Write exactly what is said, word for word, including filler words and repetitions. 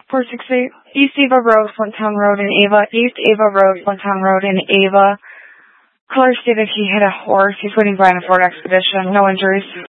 four six eight. East Ava Road, Flinttown Road in Ava. East Ava Road, Flinttown Road in Ava. Caller stated he hit a horse. He's waiting by on a Ford Expedition. No injuries.